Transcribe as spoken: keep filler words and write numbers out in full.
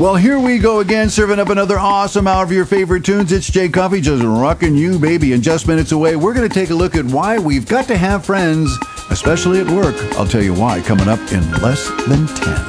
Well, here we go again, serving up another awesome hour of your favorite tunes. It's Jay Coffee, just rocking you, baby. And just minutes away, we're going to take a look at why we've got to have friends, especially at work. I'll tell you why, coming up in less than ten.